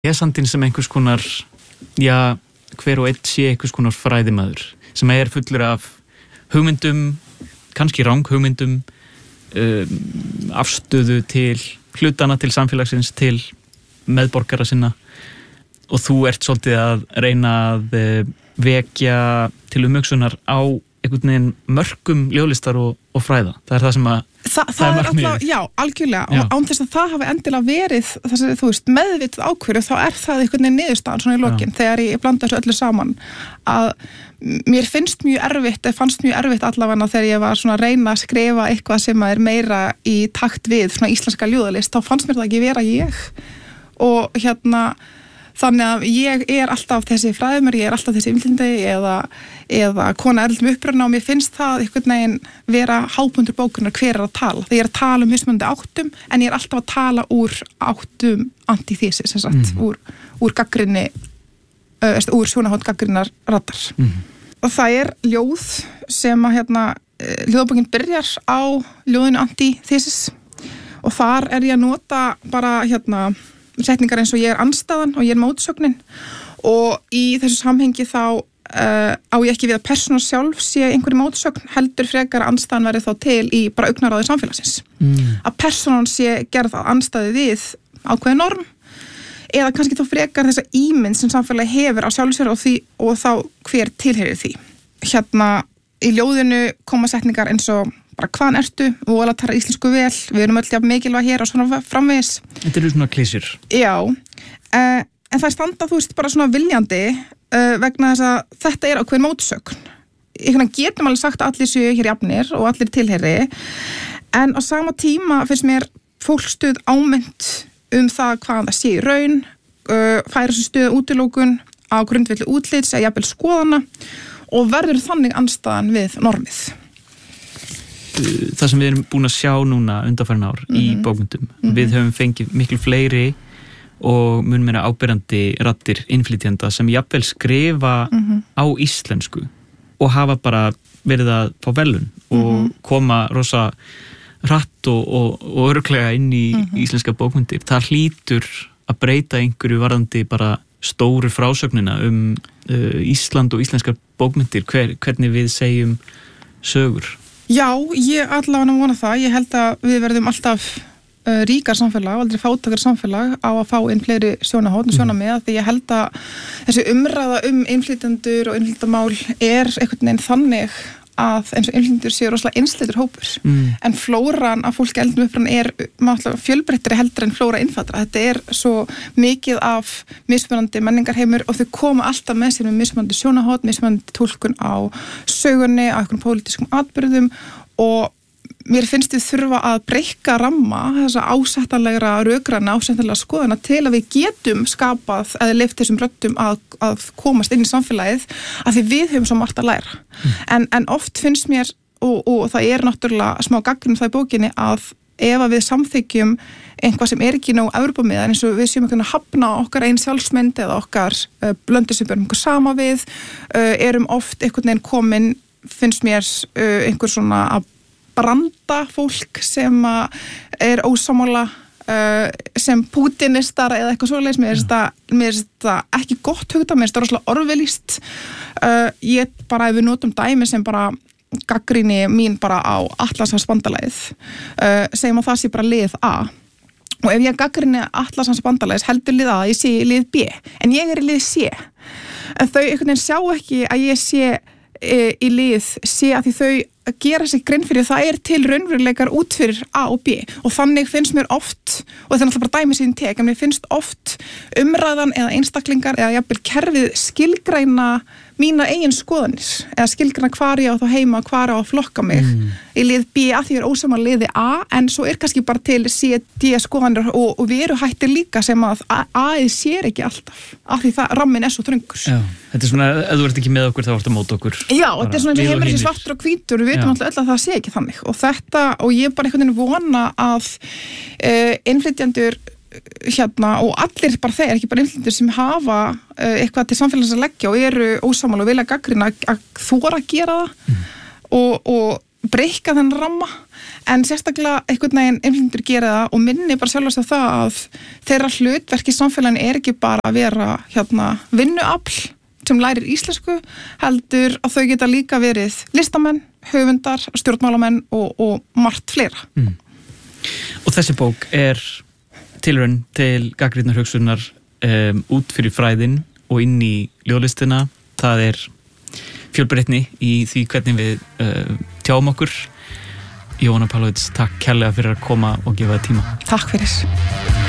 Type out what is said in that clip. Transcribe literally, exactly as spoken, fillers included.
lesandinn sem einhvers konar, já, hver og einn sé einhvers konar fræðimaður sem er fullur af hugmyndum, kannski ranghugmyndum, um, afstöðu til hlutana, til samfélagsins, til meðborgara sinna og þú ert svolítið að reyna að vekja til umhugsunar á einhvern veginn mörkum ljóðlistar og, og fræða. Það er það sem að Þa, það, það er alltaf, já, algjörlega já. Og án þess að það hafi endilega verið þess að þú veist, meðvitað ákvörðu þá er það einhvern veginn niðurstaðan svona í lokin já. Þegar ég blanda þessu öllu saman að mér finnst mjög erfitt eða fannst mjög erfitt allavega þegar ég var svona að reyna að skrifa eitthvað sem er meira í takt við svona íslenska ljóðalist, þá fannst mér það ekki vera ég og hérna þannig að ég er alltaf þessi fræðumur, ég er alltaf þessi innflytjandi eða, eða kona erlendum uppruna og mér finnst það einhvern veginn vera hápundur bókunar hver er að tala. Þegar ég er að tala um mismunandi áttum en ég er alltaf að tala úr áttum antithesis, sem sagt, mm. úr, úr gagnrýni, uh, úr sjónarhótt gagnrýnar radar. Mm. Og það er ljóð sem að hérna, ljóðabókin byrjar á ljóðinu antithesis og þar er ég að nota bara hérna setningar eins og ég er andstæðan og ég er mótsögnin og í þessu samhengi þá uh, á ég ekki við að persóna sjálf sé einhverju mótsögn, heldur frekar að andstæðan verið þá til í bara augnaráði samfélagsins. Mm. Að persónan sé gerð að andstæði við ákveðin norm eða kannski þá frekar þessa ímynd sem samfélagi hefur á sjálfu sér og, því, og þá hver tilheyrir því. Hérna í ljóðinu koma setningar eins og bara hvaðan ertu, vola tala íslensku vel, við erum öll jafn mikilvæg hér og svona framvegis. Þetta eru svona klísjur. Já, uh, en það standa þú veist bara svona viljandi uh, vegna þess að þetta er ákveðin mótsögn. Ég getum alveg sagt að allir séu hér jafnir og allir tilheyri, en á sama tíma finnst mér fólksstuð ámynd um það hvaðan það sé í raun, uh, færa þessu stuð útilókun á grundvelli útlits eða jafnvel skoðana og verður þannig andstæðan við normið. Það sem við erum búin að sjá núna undanfarin ár mm-hmm. í bókmyndum. Mm-hmm. Við höfum fengið miklu fleiri og mun meira áberandi raddir innflytjenda sem jafnvel skrifa mm-hmm. á íslensku og hafa bara verið að fá velun og mm-hmm. koma rosa hratt og, og, og örugglega inn í mm-hmm. íslenska bókmyndir. Það hlýtur að breyta einhverju varðandi bara stóru frásögnina um uh, Ísland og íslenskar bókmyndir, hver, hvernig við segjum sögur. Já, ég allavega vona það. Ég held að við verðum alltaf uh, ríkar samfélag, aldrei fátakar samfélag á að fá inn fleiri sjónarhótt og sjónarmið mm. því ég held að þessi umræða um innflytjendur og innflytjendamál er einhvern veginn þannig að eins og innflytjendur séu rosalega einsleitur hópur mm. en flóran af fólki eldum uppruna er fjölbreyttari heldur en flóra innfæddra. Þetta er svo mikið af mismunandi menningarheimur og þau koma alltaf með sér með mismunandi sjónarhótt, mismunandi túlkun á sögunni, á einhverjum pólitískum atburðum og mér finnst við þurfa að breikka ramma þessa ásættanlegra, rökræna, ásættanlega skoðana til að við getum skapað eða leyft þessum röddum að, að komast inn í samfélagið af því við höfum svo margt að læra. Mm. En, en oft finnst mér, og, og það er náttúrulega smá gagnrýni það í bókinni, að ef að við samþykjum einhvað sem er ekki nóg Evrópumiðan eins og við séum einhvern að hafna okkar einn sjálfsmynd eða okkar uh, blöndu sem byrjum einhver sama við, uh, erum oft einhvern veginn komin, finnst mér uh, einhver svona að branda fólk sem er ósammála uh, sem pútinistar eða eitthvað svoleiðis. Mér finnst þetta ekki gott hugta, mér finnst þetta rosalega orðvelíst. Uh, ég bara, ef við notum dæmi sem bara gagnrýni mín bara á Atlantshafsbandalagið, uh, segjum að það sé bara lið A. Og ef ég gagnrýni Atlantshafsbandalagið heldur lið A, ég sé lið B, en ég er í lið C. En þau einhvern veginn sjá ekki að ég sé e, í lið C að því þau að gera sig grein fyrir það er til raunveruleikar út fyrir A og B og þannig finnst mér oft, og þetta er náttúrulega bara dæmi síðan tek, en mér finnst oft umræðan eða einstaklingar eða jafnvel kerfið skilgreina mína eigin skoðanir eða skilgreina hvar ég á þá heima, hvar á að flokka mig mm. í lið B að því ég er ósammála liði A en svo er kannski bara til C, D skoðanir og, og við erum hættir líka sem að A-ið sér ekki alltaf af því það rammin er svo þröngur. Já, þetta er svona, ef þú ert ekki með okkur þá ertu mót okkur. Já, þetta er svona eins og heimur þessi svartur og hvítur, við veitum alltaf öll að það sé ekki þannig og þetta, og ég bara einhvern veginn vona að uh, innflytjendur hérna og allir bara þeir, ekki bara innflytjendur sem hafa uh, eitthvað til samfélags að leggja og eru ósammála og vilja gagnrýna að þora að gera það mm. og, og breikka þennan ramma en sérstaklega einhvern veginn innflytjendur gera það og minni bara sjálfast á það að þeirra hlutverk í samfélaginu er ekki bara að vera hérna vinnuafl sem lærir íslensku heldur að þau geta líka verið listamenn, höfundar, stjórnmálamenn og, og margt fleira. Mm. Og þessi bók er tilraun til gagnrýnnar hugsunar um, út fyrir fræðin og inn í ljóðlistina. Það er fjölbreytni í því hvernig við uh, tjáum okkur. Jóhanna Pálóvits, takk kærlega fyrir að koma og gefa það tíma. Takk fyrir.